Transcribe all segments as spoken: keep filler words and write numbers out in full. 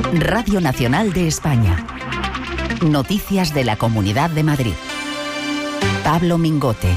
Radio Nacional de España. Noticias de la Comunidad de Madrid. Pablo Mingote.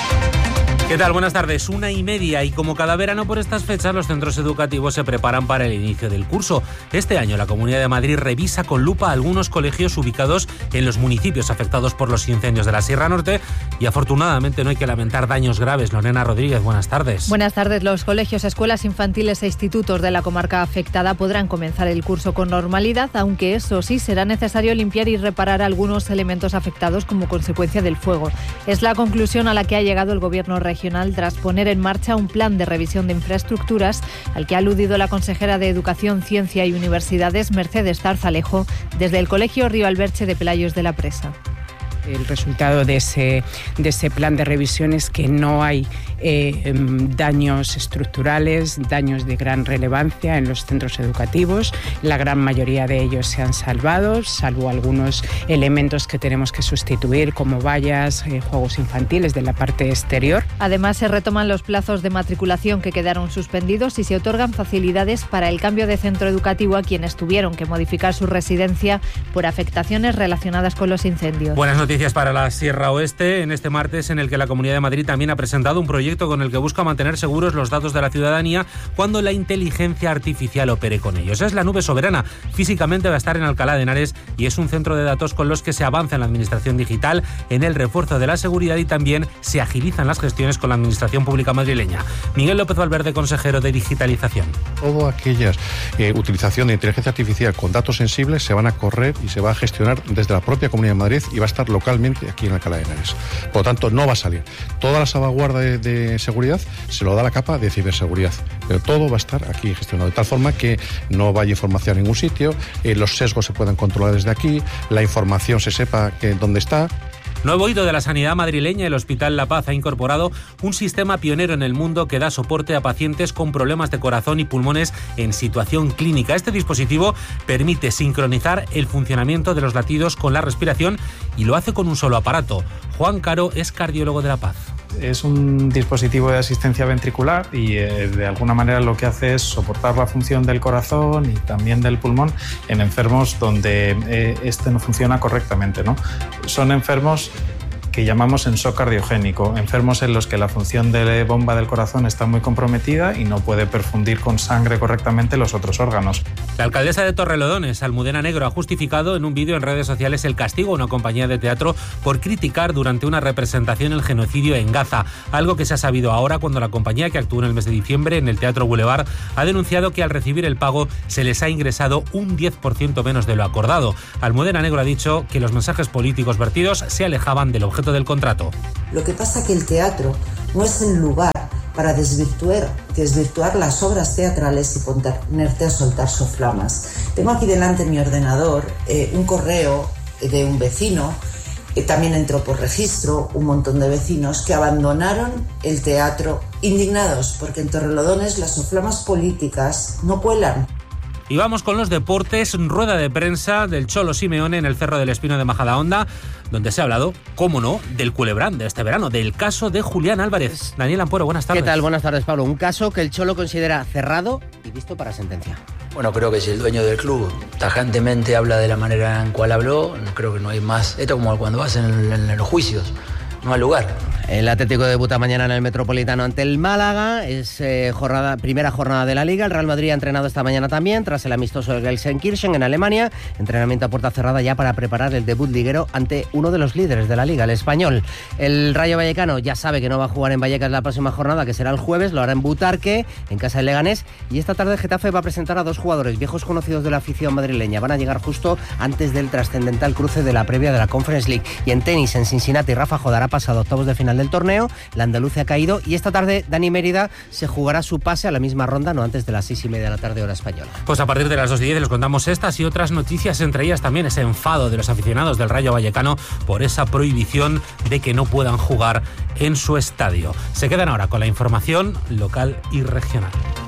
¿Qué tal? Buenas tardes. Una y media y como cada verano por estas fechas los centros educativos se preparan para el inicio del curso. Este año la Comunidad de Madrid revisa con lupa algunos colegios ubicados en los municipios afectados por los incendios de la Sierra Norte y afortunadamente no hay que lamentar daños graves. Lorena Rodríguez, buenas tardes. Buenas tardes. Los colegios, escuelas infantiles e institutos de la comarca afectada podrán comenzar el curso con normalidad, aunque eso sí será necesario limpiar y reparar algunos elementos afectados como consecuencia del fuego. Es la conclusión a la que ha llegado el Gobierno regional Regional tras poner en marcha un plan de revisión de infraestructuras al que ha aludido la consejera de Educación, Ciencia y Universidades, Mercedes Zarzalejo, desde el Colegio Río Alberche de Pelayos de la Presa. El resultado de ese, de ese plan de revisión es que no hay eh, daños estructurales, daños de gran relevancia en los centros educativos. La gran mayoría de ellos se han salvado, salvo algunos elementos que tenemos que sustituir, como vallas, eh, juegos infantiles de la parte exterior. Además, se retoman los plazos de matriculación que quedaron suspendidos y se otorgan facilidades para el cambio de centro educativo a quienes tuvieron que modificar su residencia por afectaciones relacionadas con los incendios. Buenas noticias para la Sierra Oeste en este martes, en el que la Comunidad de Madrid también ha presentado un proyecto con el que busca mantener seguros los datos de la ciudadanía cuando la inteligencia artificial opere con ellos. Es la nube soberana. Físicamente va a estar en Alcalá de Henares y es un centro de datos con los que se avanza en la administración digital, en el refuerzo de la seguridad y también se agilizan las gestiones con la administración pública madrileña. Miguel López Valverde, consejero de Digitalización. Todas aquellas eh, utilización de inteligencia artificial con datos sensibles se van a correr y se va a gestionar desde la propia Comunidad de Madrid y va a estar local localmente aquí en Alcalá de Henares. Por lo tanto, no va a salir. Toda la salvaguarda de, de seguridad se lo da la capa de ciberseguridad, pero todo va a estar aquí gestionado, de tal forma que no vaya información a ningún sitio, eh, los sesgos se puedan controlar desde aquí, la información se sepa que dónde está. Nuevo hito de la sanidad madrileña, el Hospital La Paz ha incorporado un sistema pionero en el mundo que da soporte a pacientes con problemas de corazón y pulmones en situación clínica. Este dispositivo permite sincronizar el funcionamiento de los latidos con la respiración y lo hace con un solo aparato. Juan Caro es cardiólogo de La Paz. Es un dispositivo de asistencia ventricular y eh, de alguna manera lo que hace es soportar la función del corazón y también del pulmón en enfermos donde eh, este no funciona correctamente, ¿no? Son enfermos que llamamos en shock cardiogénico, enfermos en los que la función de la bomba del corazón está muy comprometida y no puede perfundir con sangre correctamente los otros órganos. La alcaldesa de Torrelodones, Almudena Negro, ha justificado en un vídeo en redes sociales el castigo a una compañía de teatro por criticar durante una representación el genocidio en Gaza, algo que se ha sabido ahora cuando la compañía, que actuó en el mes de diciembre en el Teatro Boulevard, ha denunciado que al recibir el pago se les ha ingresado un diez por ciento menos de lo acordado. Almudena Negro ha dicho que los mensajes políticos vertidos se alejaban del objeto del contrato. Lo que pasa es que el teatro no es el lugar para desvirtuar, desvirtuar las obras teatrales y ponerte a soltar soflamas. Tengo aquí delante en mi ordenador eh, un correo de un vecino, que también entró por registro, un montón de vecinos que abandonaron el teatro indignados porque en Torrelodones las soflamas políticas no cuelan. Y vamos con los deportes. Rueda de prensa del Cholo Simeone en el Cerro del Espino de Majadahonda, donde se ha hablado, cómo no, del culebrán de este verano, del caso de Julián Álvarez. Daniel Ampuero, buenas tardes. ¿Qué tal? Buenas tardes, Pablo. Un caso que el Cholo considera cerrado y visto para sentencia. Bueno, creo que si el dueño del club tajantemente habla de la manera en cual habló, creo que no hay más. Esto es como cuando vas en, en, en los juicios, no hay lugar. El Atlético debuta mañana en el Metropolitano ante el Málaga. Es eh, jornada, primera jornada de la Liga. El Real Madrid ha entrenado esta mañana también, tras el amistoso de Gelsenkirchen en Alemania. Entrenamiento a puerta cerrada ya para preparar el debut liguero ante uno de los líderes de la Liga, el Español. El Rayo Vallecano ya sabe que no va a jugar en Vallecas la próxima jornada, que será el jueves. Lo hará en Butarque, en casa del Leganés. Y esta tarde Getafe va a presentar a dos jugadores viejos conocidos de la afición madrileña. Van a llegar justo antes del trascendental cruce de la previa de la Conference League. Y en tenis, en Cincinnati, Rafa Jodar ha pasado octavos de final del torneo. La andaluza ha caído y esta tarde Dani Mérida se jugará su pase a la misma ronda, no antes de las seis y media de la tarde hora española. Pues a partir de las dos y diez les contamos estas y otras noticias, entre ellas también ese enfado de los aficionados del Rayo Vallecano por esa prohibición de que no puedan jugar en su estadio. Se quedan ahora con la información local y regional.